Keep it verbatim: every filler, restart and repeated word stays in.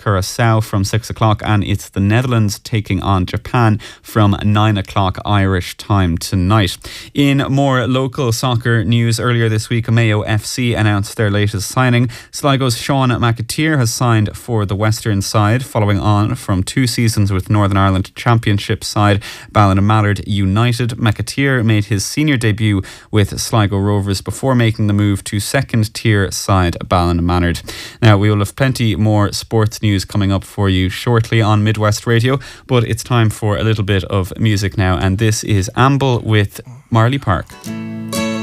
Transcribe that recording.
Curacao from six o'clock, and it's the Netherlands taking on Japan from nine o'clock Irish time tonight. In more local soccer news, earlier this week, Mayo F C announced their latest signing. Sligo's Sean McAteer has signed for the Western side, following on from two seasons with Northern Ireland Championship side Ballinamalard United. McAteer made his senior debut with Sligo Rovers before making the move to second tier side Ballinamalard. Now, we will have plenty more sports news coming up for you shortly on Midwest Radio, but it's time for a little bit of music now, and this is Amble with Marley Park.